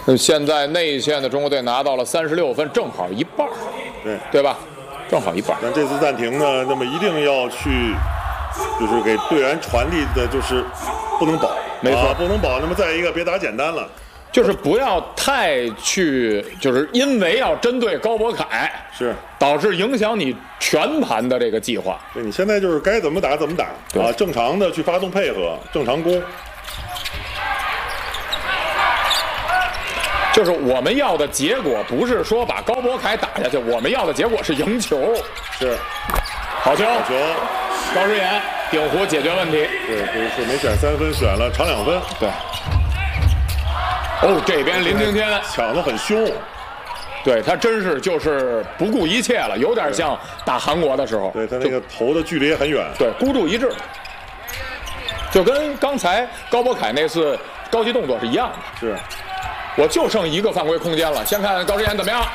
现在内线的中国队拿到了36分，正好一半，对吧？正好一半。 但这次暂停呢，那么一定要去，就是给队员传递的就是不能保， 没错， 不能保。那么再一个，别打简单了。 就是不要太去，就是因为要针对高博凯， 是导致影响你全盘的这个计划。 对，你现在就是该怎么打怎么打啊，正常的去发动配合，正常攻。 就是我们要的结果不是说把高博凯打下去，我们要的结果是赢球。 是， 好球， 好球， 高诗岩顶弧解决问题。 对，就是没选3分，选了长2分。 对。哦，这边林庭天抢得很凶， 对他真是就是不顾一切了，有点像打韩国的时候。 对他那个投的距离也很远， 对，孤注一掷，就跟刚才高博凯那次高级动作是一样的。 是， 我就剩一个犯规空间了，先看高诗岩怎么样。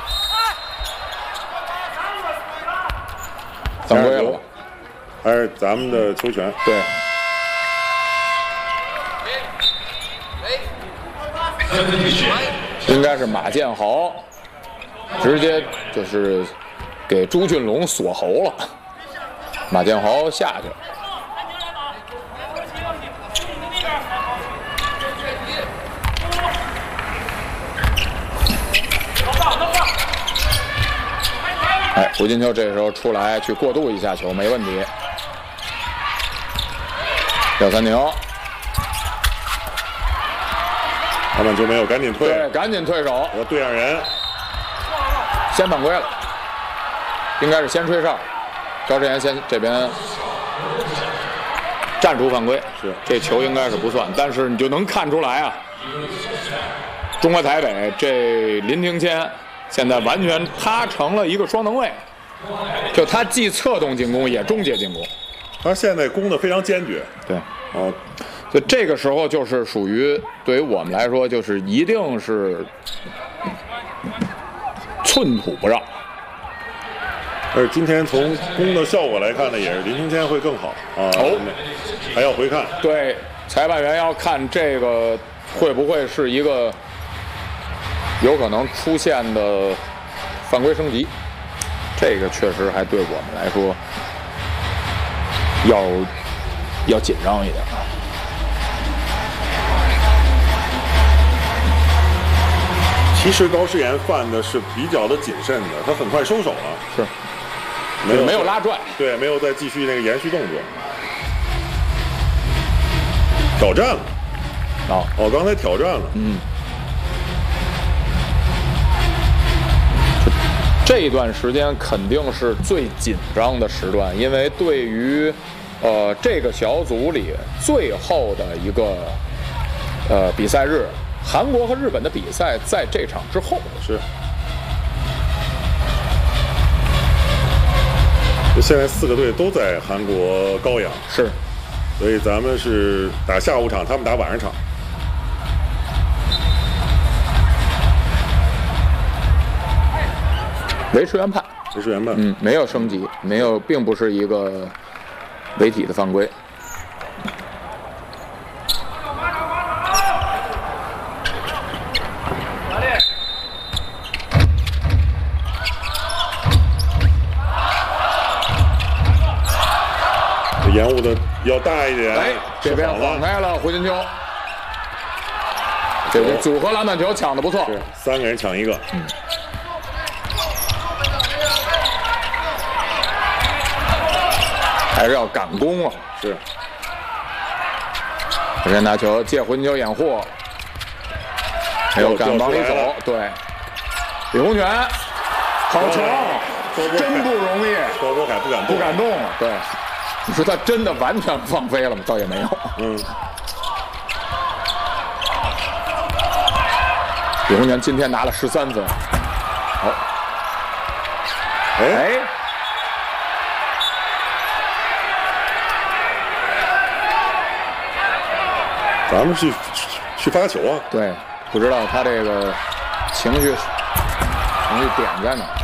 犯规了， 还是咱们的球权。 对。应该是马建豪直接就是给朱俊龙锁喉了，马建豪下去了。哎，胡金秋这时候出来去过渡一下球，没问题。廖三宁。 篮板球没有，赶紧退， 对，赶紧退手。 对上人， 先犯规了，应该是先吹哨，高诗岩先这边战术犯规， 是这球应该是不算，但是你就能看出来啊，中国台北这林庭谦现在完全他成了一个双能卫，就他既策动进攻也终结进攻， 他现在攻得非常坚决， 对，哦。所以这个时候就是属于对于我们来说，就是一定是寸土不让。 而今天从攻的效果来看呢，也是林庭谦会更好啊。哦，还要回看。 对，裁判员要看这个会不会是一个有可能出现的犯规升级，这个确实还对我们来说要紧张一点。 其实高诗岩犯的是比较的谨慎的，他很快收手了， 是，没有拉拽， 对，没有再继续那个延续动作，挑战了，哦，刚才挑战了， 这一段时间肯定是最紧张的时段，因为对于这个小组里最后的一个比赛日。韩国和日本的比赛在这场之后是，现在4个队都在韩国高阳， 是， 所以咱们是打下午场，他们打晚上场。 维持原判， 维持原判， 没有升级，没有，并不是一个违体的犯规。 延误的要大一点， 哎，这边晃开了胡金秋，这个组合篮板球抢的不错， 是3个人抢1个， 还是要赶攻啊， 是。 首先拿球借胡金秋掩护，没有敢往里走，对，李洪权，好球，真不容易， 高博凯不敢动， 对。你说他真的完全放飞了吗？倒也没有。李洪权今天拿了13分。好。哎。 咱们去发球啊。 对，不知道他这个情绪点在哪。